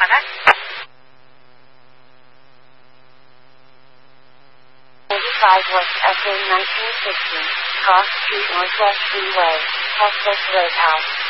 mana? 85 West SA 1960, Cross Street Northwest Freeway, Prospect Roadhouse.